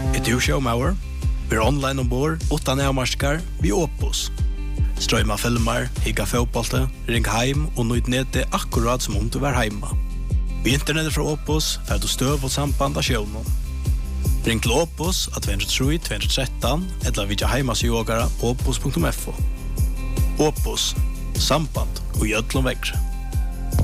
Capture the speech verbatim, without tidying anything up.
Er du showmauer? Vi er online ombord, utan avmarskar, vi Opus. Strøyma filmer, higga fotbollte, ring heim og nøyt nete akkurat som om du var heima. Vi internettet fra Opus, fer du støv og samband av sjøvnen. Ring til Opus at to tre to one three, eller vidja heimasjogara opus punktum f o. Opus, samband og gjødlom vekkre.